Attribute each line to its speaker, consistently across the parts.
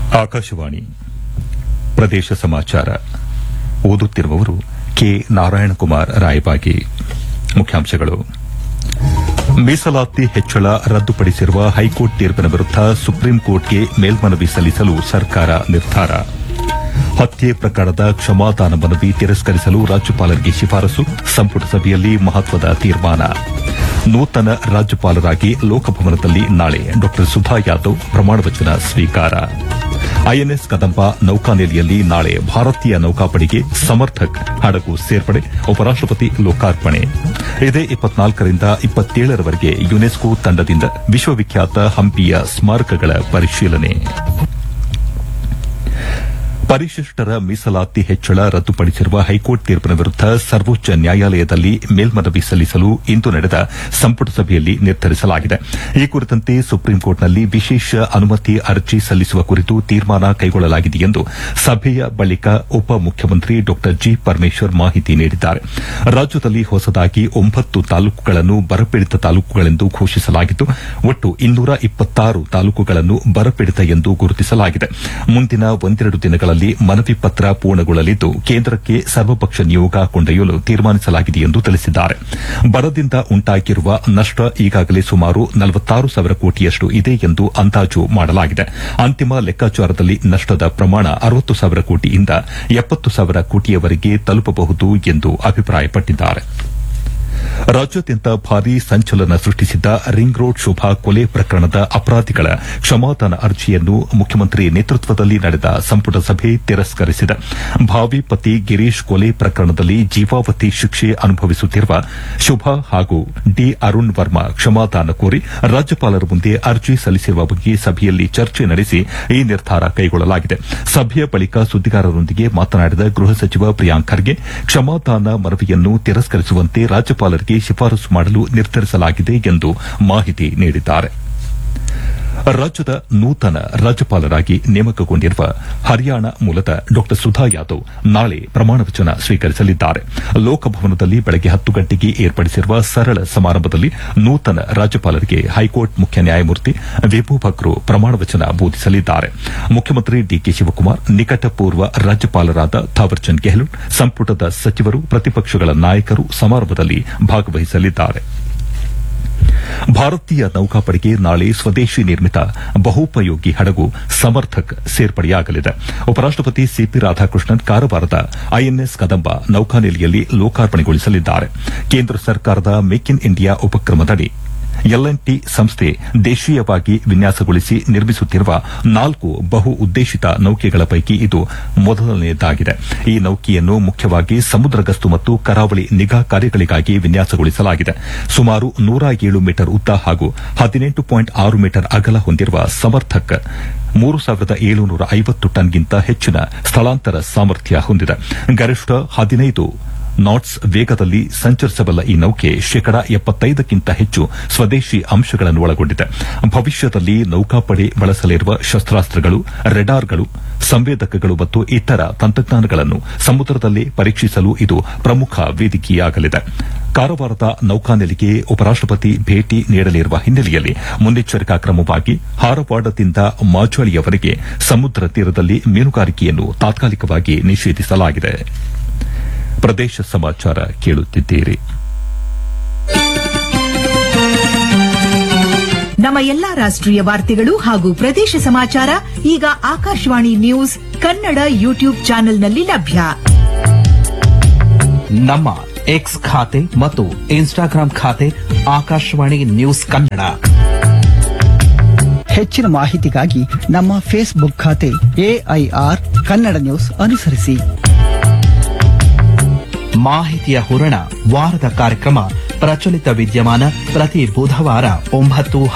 Speaker 1: ಆಕಾಶವಾಣಿ ಪ್ರದೇಶ ಸಮಾಚಾರ ಓದುತ್ತಿರುವವರು ಕೆ ನಾರಾಯಣಕುಮಾರ್ ರಾಯಬಾಗಿ. ಮುಖ್ಯಾಂಶಗಳು. ಮೀಸಲಾತಿ ಹೆಚ್ಚಳ ರದ್ದುಪಡಿಸಿರುವ ಹೈಕೋರ್ಟ್ ತೀರ್ಪಿನ ವಿರುದ್ದ ಸುಪ್ರೀಂ ಕೋರ್ಟ್ಗೆ ಮೇಲ್ಮನವಿ ಸಲ್ಲಿಸಲು ಸರ್ಕಾರ ನಿರ್ಧಾರ. ಹತ್ಯೆ ಪ್ರಕರಣದ ಕ್ಷಮಾದಾನ ಮನವಿ ತಿರಸ್ಕರಿಸಲು ರಾಜ್ಯಪಾಲರಿಗೆ ಶಿಫಾರಸು, ಸಂಪುಟ ಸಭೆಯಲ್ಲಿ ಮಹತ್ವದ ತೀರ್ಮಾನ. ನೂತನ ರಾಜ್ಯಪಾಲರಾಗಿ ಲೋಕಭವನದಲ್ಲಿ ನಾಳೆ ಡಾ ಸುಧಾ ಯಾದವ್ ಪ್ರಮಾಣವಚನ ಸ್ವೀಕಾರ. ಐಎನ್ಎಸ್ ಕದಂಬ ನೌಕಾನೆಲೆಯಲ್ಲಿ ನಾಳೆ ಭಾರತೀಯ ನೌಕಾಪಡೆಗೆ ಸಮರ್ಥಕ್ ಹಡಗು ಸೇರ್ಪಡೆ, ಉಪರಾಷ್ಟಪತಿ ಲೋಕಾರ್ಪಣೆ. ಇದೇ 24ರಿಂದ 27ರವರೆಗೆ ಯುನೆಸ್ಕೋ ತಂಡದಿಂದ ವಿಶ್ವವಿಖ್ಯಾತ ಹಂಪಿಯ ಸ್ಮಾರಕಗಳ ಪರಿಶೀಲನೆ. ಪರಿಶಿಷ್ಟರ ಮೀಸಲಾತಿ ಹೆಚ್ಚಳ ರದ್ದುಪಡಿಸಿರುವ ಹೈಕೋರ್ಟ್ ತೀರ್ಪಿನ ವಿರುದ್ದ ಸರ್ವೋಚ್ಚ ನ್ಯಾಯಾಲಯದಲ್ಲಿ ಮೇಲ್ಮನವಿ ಸಲ್ಲಿಸಲು ಇಂದು ನಡೆದ ಸಂಪುಟ ಸಭೆಯಲ್ಲಿ ನಿರ್ಧರಿಸಲಾಗಿದೆ. ಈ ಕುರಿತಂತೆ ಸುಪ್ರೀಂಕೋರ್ಟ್ನಲ್ಲಿ ವಿಶೇಷ ಅನುಮತಿ ಅರ್ಜಿ ಸಲ್ಲಿಸುವ ಕುರಿತು ತೀರ್ಮಾನ ಕೈಗೊಳ್ಳಲಾಗಿದೆ ಎಂದು ಸಭೆಯ ಬಳಿಕ ಉಪಮುಖ್ಯಮಂತ್ರಿ ಡಾ ಜಿ ಪರಮೇಶ್ವರ್ ಮಾಹಿತಿ ನೀಡಿದ್ದಾರೆ. ರಾಜ್ಯದಲ್ಲಿ ಹೊಸದಾಗಿ 9 ತಾಲೂಕುಗಳನ್ನು ಬರಪೀಡಿತ ತಾಲೂಕುಗಳೆಂದು ಘೋಷಿಸಲಾಗಿದ್ದು, ಒಟ್ಟು 226 ತಾಲೂಕುಗಳನ್ನು ಬರಪೀಡಿತ ಎಂದು ಗುರುತಿಸಲಾಗಿದೆ. ಮುಂದಿನ ಒಂದೆರಡು ದಿನಗಳಲ್ಲಿ ಮನವಿ ಪತ್ರ ಪೂರ್ಣಗೊಳ್ಳಲಿದ್ದು, ಕೇಂದ್ರಕ್ಕೆ ಸರ್ವಪಕ್ಷ ನಿಯೋಗ ಕೊಂಡೊಯ್ಯಲು ತೀರ್ಮಾನಿಸಲಾಗಿದೆ ಎಂದು ತಿಳಿಸಿದ್ದಾರೆ. ಬರದಿಂದ ಉಂಟಾಗಿರುವ ನಷ್ಟ ಈಗಾಗಲೇ ಸುಮಾರು 46,000 ಕೋಟಿಯಷ್ಟು ಇದೆ ಎಂದು ಅಂದಾಜು ಮಾಡಲಾಗಿದೆ. ಅಂತಿಮ ಲೆಕ್ಕಾಚಾರದಲ್ಲಿ ನಷ್ಟದ ಪ್ರಮಾಣ 60,000 ಕೋಟಿಯಿಂದ 70,000 ಕೋಟಿಯವರೆಗೆ ತಲುಪಬಹುದು ಎಂದು ಅಭಿಪ್ರಾಯಪಟ್ಟಿದ್ದಾರೆ. ರಾಜ್ಯಾದ್ಯಂತ ಭಾರೀ ಸಂಚಲನ ಸೃಷ್ಟಿಸಿದ್ದ ರಿಂಗ್ ರೋಡ್ ಶೋಭಾ ಕೊಲೆ ಪ್ರಕರಣದ ಅಪರಾಧಿಗಳ ಕ್ಷಮಾದಾನ ಅರ್ಜಿಯನ್ನು ಮುಖ್ಯಮಂತ್ರಿ ನೇತೃತ್ವದಲ್ಲಿ ನಡೆದ ಸಂಪುಟ ಸಭೆ ತಿರಸ್ಕರಿಸಿದೆ. ಭಾವಿ ಪತಿ ಗಿರೀಶ್ ಕೊಲೆ ಪ್ರಕರಣದಲ್ಲಿ ಜೀವಾವಧಿ ಶಿಕ್ಷೆ ಅನುಭವಿಸುತ್ತಿರುವ ಶುಭಾ ಹಾಗೂ ಡಿ ಅರುಣ್ ವರ್ಮಾ ಕ್ಷಮಾದಾನ ಕೋರಿ ರಾಜ್ಯಪಾಲರ ಮುಂದೆ ಅರ್ಜಿ ಸಲ್ಲಿಸಿರುವ ಬಗ್ಗೆ ಸಭೆಯಲ್ಲಿ ಚರ್ಚೆ ನಡೆಸಿ ಈ ನಿರ್ಧಾರ ಕೈಗೊಳ್ಳಲಾಗಿದೆ. ಸಭೆಯ ಬಳಿಕ ಸುದ್ದಿಗಾರರೊಂದಿಗೆ ಮಾತನಾಡಿದ ಗೃಹ ಸಚಿವ ಪ್ರಿಯಾಂಕ್ ಖರ್ಗೆ, ಕ್ಷಮಾದಾನ ಮನವಿಯನ್ನು ತಿರಸ್ಕರಿಸುವಂತೆ ರಾಜ್ಯಪಾಲರಿಗೆ ಶಿಫಾರಸು ಮಾಡಲು ನಿರ್ಧರಿಸಲಾಗಿದೆ ಎಂದು ಮಾಹಿತಿ ನೀಡಿದ್ದಾರೆ. ರಾಜ್ಯದ ನೂತನ ರಾಜ್ಯಪಾಲರಾಗಿ ನೇಮಕಗೊಂಡಿರುವ ಹರಿಯಾಣ ಮೂಲದ ಡಾ ಸುಧಾ ಯಾದವ್ ನಾಳೆ ಪ್ರಮಾಣವಚನ ಸ್ವೀಕರಿಸಲಿದ್ದಾರೆ. ಲೋಕಭವನದಲ್ಲಿ ಬೆಳಗ್ಗೆ 10 ಗಂಟೆಗೆ ಏರ್ಪಡಿಸಿರುವ ಸರಳ ಸಮಾರಂಭದಲ್ಲಿ ನೂತನ ರಾಜ್ಯಪಾಲರಿಗೆ ಹೈಕೋರ್ಟ್ ಮುಖ್ಯ ನ್ಯಾಯಮೂರ್ತಿ ವಿಭು ಭಕ್ರು ಪ್ರಮಾಣವಚನ ಬೋಧಿಸಲಿದ್ದಾರೆ. ಮುಖ್ಯಮಂತ್ರಿ ಡಿಕೆ ಶಿವಕುಮಾರ್, ನಿಕಟಪೂರ್ವ ರಾಜ್ಯಪಾಲರಾದ ಥಾವರ್ಚಂದ್ ಗೆಹ್ಲೋಟ್, ಸಂಪುಟದ ಸಚಿವರು, ಪ್ರತಿಪಕ್ಷಗಳ ನಾಯಕರು ಸಮಾರಂಭದಲ್ಲಿ ಭಾಗವಹಿಸಲಿದ್ದಾರೆ. ಭಾರತೀಯ ನೌಕಾಪಡೆಗೆ ನಾಳೆ ಸ್ವದೇಶಿ ನಿರ್ಮಿತ ಬಹುಪಯೋಗಿ ಹಡಗು ಸಮರ್ಥಕ್ ಸೇರ್ಪಡೆಯಾಗಲಿದೆ. ಉಪರಾಷ್ಟಪತಿ ಸಿಪಿ ರಾಧಾಕೃಷ್ಣನ್ ಕಾರವಾರದ ಐಎನ್ಎಸ್ ಕದಂಬ ನೌಕಾನೆಲೆಯಲ್ಲಿ ಲೋಕಾರ್ಪಣೆಗೊಳಿಸಲಿದ್ದಾರೆ. ಕೇಂದ್ರ ಸರ್ಕಾರದ ಮೇಕ್ ಇನ್ ಇಂಡಿಯಾ ಉಪಕ್ರಮದಡಿ ಎಲ್ಎನ್ಟಿ ಸಂಸ್ಥೆ ದೇಶೀಯವಾಗಿ ವಿನ್ಯಾಸಗೊಳಿಸಿ ನಿರ್ಮಿಸುತ್ತಿರುವ 4 ಬಹು ಉದ್ದೇಶಿತ ನೌಕೆಗಳ ಪೈಕಿ ಇದು ಮೊದಲನೆಯದಾಗಿದೆ. ಈ ನೌಕೆಯನ್ನು ಮುಖ್ಯವಾಗಿ ಸಮುದ್ರ ಗಸ್ತು ಮತ್ತು ಕರಾವಳಿ ನಿಗಾ ಕಾರ್ಯಗಳಿಗಾಗಿ ವಿನ್ಯಾಸಗೊಳಿಸಲಾಗಿದೆ. ಸುಮಾರು 107 ಮೀಟರ್ ಉದ್ದ ಹಾಗೂ 18.6 ಮೀಟರ್ ಅಗಲ ಹೊಂದಿರುವ ಸಮರ್ಥಕ್ 3,750 ಟನ್ಗಿಂತ ಹೆಚ್ಚಿನ ಸ್ಥಳಾಂತರ ಸಾಮರ್ಥ್ಯ ಹೊಂದಿದೆ. ಗರಿಷ್ಠ 15 ನಾಟ್ಸ್ ವೇಗದಲ್ಲಿ ಸಂಚರಿಸಬಲ್ಲ ಈ ನೌಕೆ ಶೇಕಡಾ 75ಕ್ಕಿಂತ ಹೆಚ್ಚು ಸ್ವದೇಶಿ ಅಂಶಗಳನ್ನು ಒಳಗೊಂಡಿದೆ. ಭವಿಷ್ಯದಲ್ಲಿ ನೌಕಾಪಡೆ ಬಳಸಲಿರುವ ಶಸ್ತ್ರಾಸ್ತ್ರಗಳು, ರೆಡಾರ್ಗಳು, ಸಂವೇದಕಗಳು ಮತ್ತು ಇತರ ತಂತ್ರಜ್ಞಾನಗಳನ್ನು ಸಮುದ್ರದಲ್ಲೇ ಪರೀಕ್ಷಿಸಲು ಇದು ಪ್ರಮುಖ ವೇದಿಕೆಯಾಗಲಿದೆ. ಕಾರವಾರದ ನೌಕಾನೆಲೆಗೆ ಉಪರಾಷ್ಟಪತಿ ಭೇಟಿ ನೀಡಲಿರುವ ಹಿನ್ನೆಲೆಯಲ್ಲಿ ಮುನ್ನೆಚ್ಚರಿಕಾ ಕ್ರಮವಾಗಿ ಹಾರವಾಡದಿಂದ ಮಾಜಾಳಿಯವರೆಗೆ ಸಮುದ್ರ ತೀರದಲ್ಲಿ ಮೀನುಗಾರಿಕೆಯನ್ನು ತಾತ್ಕಾಲಿಕವಾಗಿ ನಿಷೇಧಿಸಲಾಗಿದೆ. ಪ್ರದೇಶ ಸಮಾಚಾರ ಕೇಳುತ್ತಿದ್ದೀರಿ.
Speaker 2: ನಮ್ಮ ಎಲ್ಲಾ ರಾಷ್ಟ್ರೀಯ ವಾರ್ತೆಗಳು ಹಾಗೂ ಪ್ರದೇಶ ಸಮಾಚಾರ ಈಗ ಆಕಾಶವಾಣಿ ನ್ಯೂಸ್ ಕನ್ನಡ ಯೂಟ್ಯೂಬ್ ಚಾನೆಲ್ನಲ್ಲಿ ಲಭ್ಯ.
Speaker 3: ನಮ್ಮ ಎಕ್ಸ್ ಖಾತೆ ಮತ್ತು ಇನ್ಸ್ಟಾಗ್ರಾಂ ಖಾತೆ ಆಕಾಶವಾಣಿ ನ್ಯೂಸ್ ಕನ್ನಡ.
Speaker 4: ಹೆಚ್ಚಿನ ಮಾಹಿತಿಗಾಗಿ ನಮ್ಮ ಫೇಸ್ಬುಕ್ ಖಾತೆ ಎಐಆರ್ ಕನ್ನಡ ನ್ಯೂಸ್ ಅನುಸರಿಸಿ.
Speaker 3: ಮಾಹಿತಿಯ ಹೂರಣ ವಾರದ ಕಾರ್ಯಕ್ರಮ ಪ್ರಚಲಿತ ವಿದ್ಯಮಾನ ಪ್ರತಿ ಬುಧವಾರ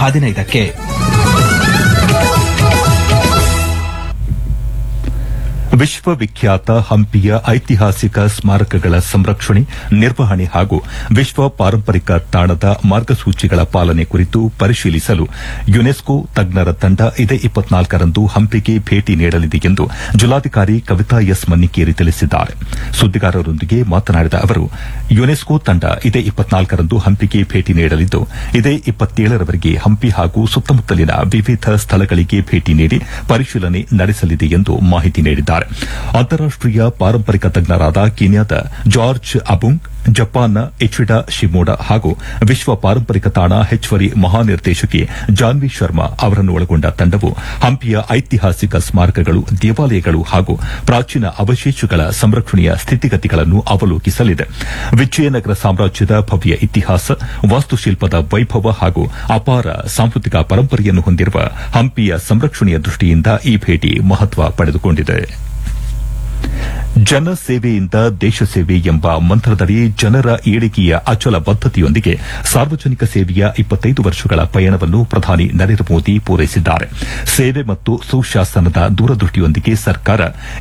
Speaker 3: 9:15.
Speaker 1: ವಿಶ್ವವಿಖ್ಯಾತ ಹಂಪಿಯ ಐತಿಹಾಸಿಕ ಸ್ಮಾರಕಗಳ ಸಂರಕ್ಷಣೆ, ನಿರ್ವಹಣೆ ಹಾಗೂ ವಿಶ್ವ ಪಾರಂಪರಿಕ ತಾಣದ ಮಾರ್ಗಸೂಚಿಗಳ ಪಾಲನೆ ಕುರಿತು ಪರಿಶೀಲಿಸಲು ಯುನೆಸ್ಕೋ ತಜ್ಞರ ತಂಡ ಇದೇ 24ರಂದು ಹಂಪಿಗೆ ಭೇಟಿ ನೀಡಲಿದೆ ಎಂದು ಜಿಲ್ಲಾಧಿಕಾರಿ ಕವಿತಾ ಎಸ್ ಮನ್ನಿಕೇರಿ ತಿಳಿಸಿದ್ದಾರೆ. ಸುದ್ದಿಗಾರರೊಂದಿಗೆ ಮಾತನಾಡಿದ ಅವರು, ಯುನೆಸ್ಕೋ ತಂಡ ಇದೇ 24ರಂದು ಹಂಪಿಗೆ ಭೇಟಿ ನೀಡಲಿದ್ದು, ಇದೇ 27ರವರೆಗೆ ಹಂಪಿ ಹಾಗೂ ಸುತ್ತಮುತ್ತಲಿನ ವಿವಿಧ ಸ್ಥಳಗಳಿಗೆ ಭೇಟಿ ನೀಡಿ ಪರಿಶೀಲನೆ ನಡೆಸಲಿದೆ ಎಂದು ಮಾಹಿತಿ ನೀಡಿದ್ದಾರೆ. ಅಂತಾರಾಷ್ಟೀಯ ಪಾರಂಪರಿಕ ತಜ್ಞರಾದ ಕೀನ್ಯಾದ ಜಾರ್ಜ್ ಅಬುಂಗ್, ಜಪಾನ್ನ ಇಚಿಡಾ ಶಿಮೋಡಾ ಹಾಗೂ ವಿಶ್ವ ಪಾರಂಪರಿಕ ತಾಣ ಹೆಚ್ಚುವರಿ ಮಹಾನಿರ್ದೇಶಕಿ ಜಾನ್ವಿ ಶರ್ಮಾ ಅವರನ್ನು ಒಳಗೊಂಡ ತಂಡವು ಹಂಪಿಯ ಐತಿಹಾಸಿಕ ಸ್ಮಾರಕಗಳು, ದೇವಾಲಯಗಳು ಹಾಗೂ ಪ್ರಾಚೀನ ಅವಶೇಷಗಳ ಸಂರಕ್ಷಣೆಯ ಸ್ಥಿತಿಗತಿಗಳನ್ನು ಅವಲೋಕಿಸಲಿದೆ. ವಿಜಯನಗರ ಸಾಮ್ರಾಜ್ಯದ ಭವ್ಯ ಇತಿಹಾಸ, ವಾಸ್ತುಶಿಲ್ಪದ ವೈಭವ ಹಾಗೂ ಅಪಾರ ಸಾಂಸ್ಕೃತಿಕ ಪರಂಪರೆಯನ್ನು ಹೊಂದಿರುವ ಹಂಪಿಯ ಸಂರಕ್ಷಣೆಯ ದೃಷ್ಟಿಯಿಂದ ಈ ಭೇಟಿ ಮಹತ್ವ ಪಡೆದುಕೊಂಡಿದೆ. ಜನಸೇವೆಯಿಂದ ದೇಶ ಸೇವೆ ಎಂಬ ಮಂತ್ರದಡಿ ಜನರ ಏಳಿಗೆಯ ಅಚಲ ಬದ್ದತೆಯೊಂದಿಗೆ ಸಾರ್ವಜನಿಕ ಸೇವೆಯ 25 ವರ್ಷಗಳ ಪಯಣವನ್ನು ಪ್ರಧಾನಿ ನರೇಂದ್ರ ಮೋದಿ ಪೂರೈಸಿದ್ದಾರೆ. ಸೇವೆ ಮತ್ತು ಸುಶಾಸನದ ದೂರದೃಷ್ಟಿಯೊಂದಿಗೆ ಸರ್ಕಾರ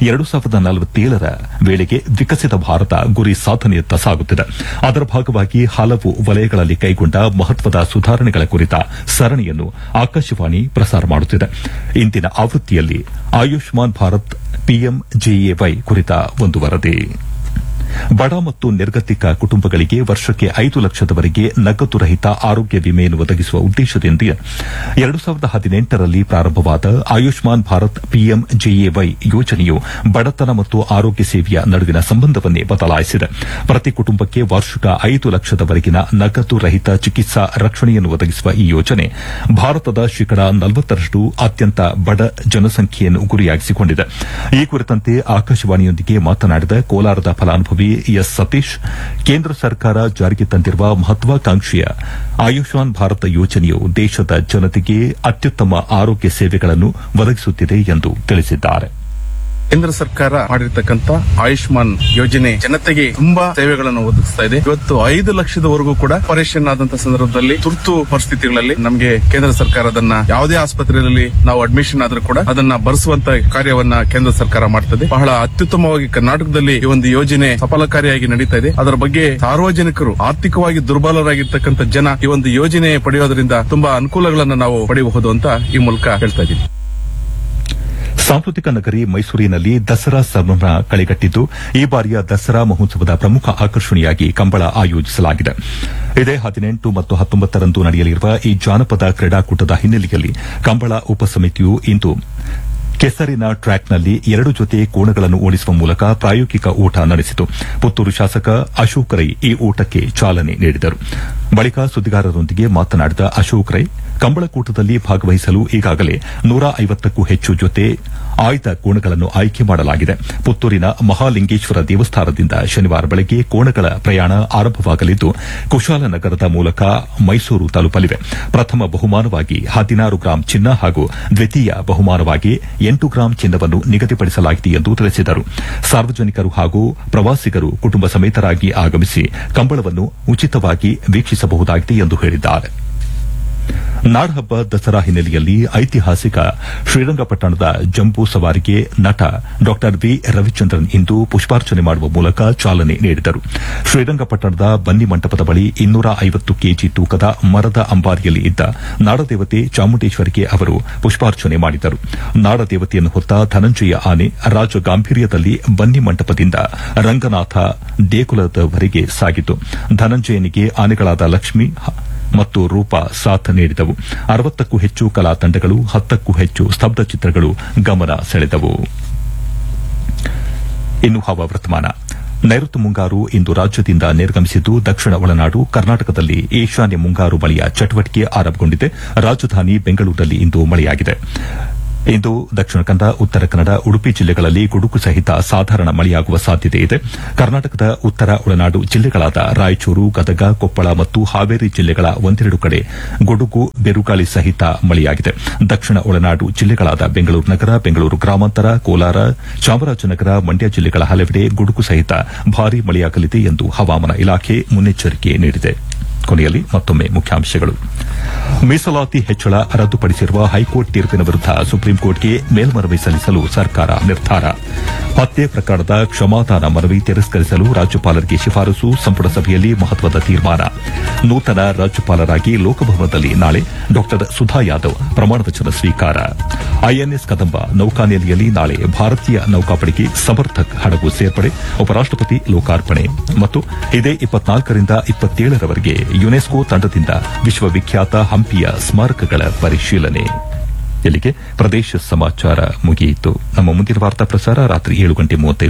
Speaker 1: 2047ರ ವೇಳೆಗೆ ವಿಕಸಿತ ಭಾರತ ಗುರಿ ಸಾಧನೆಯತ್ತ ಸಾಗುತ್ತಿದೆ. ಅದರ ಭಾಗವಾಗಿ ಹಲವು ವಲಯಗಳಲ್ಲಿ ಕೈಗೊಂಡ ಮಹತ್ವದ ಸುಧಾರಣೆಗಳ ಕುರಿತ ಸರಣಿಯನ್ನು ಆಕಾಶವಾಣಿ ಪ್ರಸಾರ ಮಾಡುತ್ತಿದೆ. ಇಂದಿನ ಆವೃತ್ತಿಯಲ್ಲಿ ಆಯುಷ್ಮಾನ್ ಭಾರತ್ ಪಿಎಂಜೆಎವೈ ಕುರಿತ ಒಂದು ವರದಿ. ಬಡ ಮತ್ತು ನಿರ್ಗತಿಕ ಕುಟುಂಬಗಳಿಗೆ ವರ್ಷಕ್ಕೆ 5 ಲಕ್ಷದವರೆಗೆ ನಗದು ರಹಿತ ಆರೋಗ್ಯ ವಿಮೆಯನ್ನು ಒದಗಿಸುವ ಉದ್ದೇಶದಿಂದ 2018ರಲ್ಲಿ ಪ್ರಾರಂಭವಾದ ಆಯುಷ್ಮಾನ್ ಭಾರತ್ ಪಿಎಂಜೆಎವೈ ಯೋಜನೆಯು ಬಡತನ ಮತ್ತು ಆರೋಗ್ಯ ಸೇವೆಯ ನಡುವಿನ ಸಂಬಂಧವನ್ನೇ ಬದಲಾಯಿಸಿದೆ. ಪ್ರತಿ ಕುಟುಂಬಕ್ಕೆ ವಾರ್ಷಿಕ 5 ಲಕ್ಷದವರೆಗಿನ ನಗದು ರಹಿತ ಚಿಕಿತ್ಸಾ ರಕ್ಷಣೆಯನ್ನು ಒದಗಿಸುವ ಈ ಯೋಜನೆ ಭಾರತದ ಶೇಕಡಾ 40ರಷ್ಟು ಅತ್ಯಂತ ಬಡ ಜನಸಂಖ್ಯೆಯನ್ನು ಗುರಿಯಾಗಿಸಿಕೊಂಡಿದೆ. ಈ ಕುರಿತಂತೆ ಆಕಾಶವಾಣಿಯೊಂದಿಗೆ ಮಾತನಾಡಿದ ಕೋಲಾರದ ಫಲಾನುಭವಿ ಎಸ್ ಸತೀಶ್, ಕೇಂದ್ರ ಸರ್ಕಾರ ಜಾರಿಗೆ ತಂದಿರುವ ಮಹತ್ವಾಕಾಂಕ್ಷೆಯ ಆಯುಷ್ಮಾನ್ ಭಾರತ್ ಯೋಜನೆಯು ದೇಶದ ಜನತೆಗೆ ಅತ್ಯುತ್ತಮ ಆರೋಗ್ಯ ಸೇವೆಗಳನ್ನು ಒದಗಿಸುತ್ತಿದೆ ಎಂದು ತಿಳಿಸಿದ್ದಾರೆ.
Speaker 5: ಕೇಂದ್ರ ಸರ್ಕಾರ ಮಾಡಿರ್ತಕ್ಕಂಥ ಆಯುಷ್ಮಾನ್ ಯೋಜನೆ ಜನತೆಗೆ ತುಂಬಾ ಸೇವೆಗಳನ್ನು ಒದಗಿಸ್ತಾ ಇದೆ. ಇವತ್ತು 5 ಲಕ್ಷದವರೆಗೂ ಕೂಡ ಆಪರೇಷನ್ ಆದಂತಹ ಸಂದರ್ಭದಲ್ಲಿ, ತುರ್ತು ಪರಿಸ್ಥಿತಿಗಳಲ್ಲಿ ನಮಗೆ ಕೇಂದ್ರ ಸರ್ಕಾರ ಅದನ್ನ ಯಾವುದೇ ಆಸ್ಪತ್ರೆಯಲ್ಲಿ ನಾವು ಅಡ್ಮಿಷನ್ ಆದ್ರೂ ಕೂಡ ಅದನ್ನ ಭರಿಸುವಂತ ಕಾರ್ಯವನ್ನ ಕೇಂದ್ರ ಸರ್ಕಾರ ಮಾಡ್ತದೆ. ಬಹಳ ಅತ್ಯುತ್ತಮವಾಗಿ ಕರ್ನಾಟಕದಲ್ಲಿ ಈ ಒಂದು ಯೋಜನೆ ಸಫಲಕಾರಿಯಾಗಿ ನಡೀತಾ ಇದೆ. ಅದರ ಬಗ್ಗೆ ಸಾರ್ವಜನಿಕರು, ಆರ್ಥಿಕವಾಗಿ ದುರ್ಬಲರಾಗಿರ್ತಕ್ಕಂಥ ಜನ ಈ ಒಂದು ಯೋಜನೆ ಪಡೆಯೋದ್ರಿಂದ ತುಂಬಾ ಅನುಕೂಲಗಳನ್ನು ನಾವು ಪಡೆಯಬಹುದು ಅಂತ ಈ ಮೂಲಕ ಹೇಳ್ತಾ ಇದ್ದೀನಿ.
Speaker 1: ಸಾಂಸ್ಕೃತಿಕ ನಗರಿ ಮೈಸೂರಿನಲ್ಲಿ ದಸರಾ ಸಂಭ್ರಮ ಕಳೆಗಟ್ಟಿದ್ದು, ಈ ಬಾರಿಯ ದಸರಾ ಮಹೋತ್ಸವದ ಪ್ರಮುಖ ಆಕರ್ಷಣೆಯಾಗಿ ಕಂಬಳ ಆಯೋಜಿಸಲಾಗಿದೆ. ಇದೇ 18 ಮತ್ತು 19ರಂದು ನಡೆಯಲಿರುವ ಈ ಜಾನಪದ ಕ್ರೀಡಾಕೂಟದ ಹಿನ್ನೆಲೆಯಲ್ಲಿ ಕಂಬಳ ಉಪಸಮಿತಿಯು ಇಂದು ಕೆಸರಿನ ಟ್ರ್ಯಾಕ್ನಲ್ಲಿ 2 ಜೊತೆ ಕೋಣಗಳನ್ನು ಓಡಿಸುವ ಮೂಲಕ ಪ್ರಾಯೋಗಿಕ ಓಟ ನಡೆಸಿತು. ಪುತ್ತೂರು ಶಾಸಕ ಅಶೋಕ್ ರೈ ಈ ಓಟಕ್ಕೆ ಚಾಲನೆ ನೀಡಿದರು. ಬಳಿಕ ಸುದ್ದಿಗಾರರೊಂದಿಗೆ ಮಾತನಾಡಿದ ಅಶೋಕ್ ರೈ, ಕಂಬಳಕೂಟದಲ್ಲಿ ಭಾಗವಹಿಸಲು ಈಗಾಗಲೇ 150ಕ್ಕೂ ಹೆಚ್ಚು ಜೊತೆ ಆಯ್ದ ಕೋಣಗಳನ್ನು ಆಯ್ಕೆ ಮಾಡಲಾಗಿದೆ. ಪುತ್ತೂರಿನ ಮಹಾಲಿಂಗೇಶ್ವರ ದೇವಸ್ಥಾನದಿಂದ ಶನಿವಾರ ಬೆಳಗ್ಗೆ ಕೋಣಗಳ ಪ್ರಯಾಣ ಆರಂಭವಾಗಲಿದ್ದು, ಕುಶಾಲನಗರದ ಮೂಲಕ ಮೈಸೂರು ತಲುಪಲಿವೆ. ಪ್ರಥಮ ಬಹುಮಾನವಾಗಿ 16 ಗ್ರಾಂ ಚಿನ್ನ ಹಾಗೂ ದ್ವಿತೀಯ ಬಹುಮಾನವಾಗಿ 8 ಗ್ರಾಂ ಚಿನ್ನವನ್ನು ನಿಗದಿಪಡಿಸಲಾಗಿದೆ ಎಂದು ತಿಳಿಸಿದರು. ಸಾರ್ವಜನಿಕರು ಹಾಗೂ ಪ್ರವಾಸಿಗರು ಕುಟುಂಬ ಸಮೇತರಾಗಿ ಆಗಮಿಸಿ ಕಂಬಳವನ್ನು ಉಚಿತವಾಗಿ ವೀಕ್ಷಿಸಬಹುದಾಗಿದೆ ಎಂದು ಹೇಳಿದ್ದಾರೆ. ನಾಡಹಬ್ಬ ದಸರಾ ಹಿನ್ನೆಲೆಯಲ್ಲಿ ಐತಿಹಾಸಿಕ ಶ್ರೀರಂಗಪಟ್ಟಣದ ಜಂಬೂ ಸವಾರಿಗೆ ನಟ ಡಾ ವಿ ರವಿಚಂದ್ರನ್ ಇಂದು ಪುಷ್ಪಾರ್ಚನೆ ಮಾಡುವ ಮೂಲಕ ಚಾಲನೆ ನೀಡಿದರು. ಶ್ರೀರಂಗಪಟ್ಟಣದ ಬನ್ನಿ ಮಂಟಪದ ಬಳಿ 250 ಕೆಜಿ ತೂಕದ ಮರದ ಅಂಬಾರಿಯಲ್ಲಿ ಇದ್ದ ನಾಡದೇವತೆ ಚಾಮುಂಡೇಶ್ವರಿಗೆ ಅವರು ಪುಷ್ಪಾರ್ಚನೆ ಮಾಡಿದರು. ನಾಡದೇವತೆಯನ್ನು ಹೊತ್ತ ಧನಂಜಯ ಆನೆ ರಾಜಗಾಂಭೀರ್ಯದಲ್ಲಿ ಬನ್ನಿ ಮಂಟಪದಿಂದ ರಂಗನಾಥ ದೇಗುಲದವರೆಗೆ ಸಾಗಿತು. ಧನಂಜಯನಿಗೆ ಆನೆಗಳಾದ ಲಕ್ಷ್ಮಿ ಮತ್ತು ರೂಪ ಸಾಥ್ ನೀಡಿದವು. 60ಕ್ಕೂ ಹೆಚ್ಚು ಕಲಾ ತಂಡಗಳು, 10ಕ್ಕೂ ಹೆಚ್ಚು ಸ್ತಬ್ಧ ಚಿತ್ರಗಳು ಗಮನ ಸೆಳೆದವು. ಇನ್ನು ಹವಾವರ್ತಮಾನ. ನೈಋತ್ಯ ಮುಂಗಾರು ಇಂದು ರಾಜ್ಯದಿಂದ ನಿರ್ಗಮಿಸಿದ್ದು, ದಕ್ಷಿಣ ಒಳನಾಡು ಕರ್ನಾಟಕದಲ್ಲಿ ಈಶಾನ್ಯ ಮುಂಗಾರು ಮಳೆಯ ಚಟುವಟಿಕೆ ಆರಂಭಗೊಂಡಿದೆ. ರಾಜಧಾನಿ ಬೆಂಗಳೂರಿನಲ್ಲಿ ಇಂದು ಮಳೆಯಾಗಿದೆ. ಇಂದು ದಕ್ಷಿಣ ಕನ್ನಡ, ಉತ್ತರ ಕನ್ನಡ, ಉಡುಪಿ ಜಿಲ್ಲೆಗಳಲ್ಲಿ ಗುಡುಗು ಸಹಿತ ಸಾಧಾರಣ ಮಳೆಯಾಗುವ ಸಾಧ್ಯತೆ ಇದೆ. ಕರ್ನಾಟಕದ ಉತ್ತರ ಒಳನಾಡು ಜಿಲ್ಲೆಗಳಾದ ರಾಯಚೂರು, ಗದಗ, ಕೊಪ್ಪಳ ಮತ್ತು ಹಾವೇರಿ ಜಿಲ್ಲೆಗಳ ಒಂದೆರಡು ಕಡೆ ಗುಡುಗು, ಬಿರುಗಾಳಿ ಸಹಿತ ಮಳೆಯಾಗಿದೆ. ದಕ್ಷಿಣ ಒಳನಾಡು ಜಿಲ್ಲೆಗಳಾದ ಬೆಂಗಳೂರು ನಗರ, ಬೆಂಗಳೂರು ಗ್ರಾಮಾಂತರ, ಕೋಲಾರ, ಚಾಮರಾಜನಗರ, ಮಂಡ್ಯ ಜಿಲ್ಲೆಗಳ ಹಲವೆಡೆ ಗುಡುಗು ಸಹಿತ ಭಾರೀ ಮಳೆಯಾಗಲಿದೆ ಎಂದು ಹವಾಮಾನ ಇಲಾಖೆ ಮುನ್ನೆಚ್ಚರಿಕೆ ನೀಡಿದೆ. ಕೊನೆಯಲ್ಲಿ ಮತ್ತೊಮ್ಮೆ ಮುಖ್ಯಾಂಶಗಳು. ಮೀಸಲಾತಿ ಹೆಚ್ಚಳ ರದ್ದುಪಡಿಸಿರುವ ಹೈಕೋರ್ಟ್ ತೀರ್ಪಿನ ವಿರುದ್ಧ ಸುಪ್ರೀಂಕೋರ್ಟ್ಗೆ ಮೇಲ್ಮನವಿ ಸಲ್ಲಿಸಲು ಸರ್ಕಾರ ನಿರ್ಧಾರ. ಹತ್ಯೆ ಪ್ರಕರಣದ ಕ್ಷಮಾದಾನ ಮನವಿ ತಿರಸ್ಕರಿಸಲು ರಾಜ್ಯಪಾಲರಿಗೆ ಶಿಫಾರಸು, ಸಂಪುಟ ಸಭೆಯಲ್ಲಿ ಮಹತ್ವದ ತೀರ್ಮಾನ. ನೂತನ ರಾಜ್ಯಪಾಲರಾಗಿ ಲೋಕಭವನದಲ್ಲಿ ನಾಳೆ ಡಾ ಸುಧಾ ಯಾದವ್ ಪ್ರಮಾಣವಚನ ಸ್ವೀಕಾರ. ಐಎನ್ಎಸ್ ಕದಂಬ ನೌಕಾನೆಲೆಯಲ್ಲಿ ನಾಳೆ ಭಾರತೀಯ ನೌಕಾಪಡೆಗೆ ಸಮರ್ಥಕ್ ಹಡಗು ಸೇರ್ಪಡೆ, ಉಪರಾಷ್ಟಪತಿ ಲೋಕಾರ್ಪಣೆ. ಮತ್ತು ಇದೇ 24ರಿಂದ 27ರವರೆಗೆ ಯುನೆಸ್ಕೋ ತಂಡದಿಂದ ವಿಶ್ವವಿಖ್ಯಾತ ಹಂಪಿಯ ಸ್ಮಾರಕಗಳ ಪರಿಶೀಲನೆ. ಇಲ್ಲಿಗೆ ಪ್ರದೇಶ ಸಮಾಚಾರ ಮುಗಿಯಿತು. ನಮ್ಮ ಮುಂದಿನ ವಾರ್ತಾ ಪ್ರಸಾರ ರಾತ್ರಿ 7:35